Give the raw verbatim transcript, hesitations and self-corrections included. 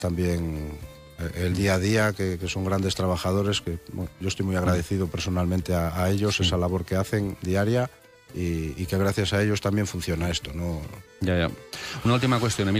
también el día a día, que, que son grandes trabajadores, que bueno, yo estoy muy agradecido personalmente a, a ellos, sí. esa labor que hacen diaria, y, y que gracias a ellos también funciona esto, ¿no? Ya, ya. Una última cuestión, Emilio.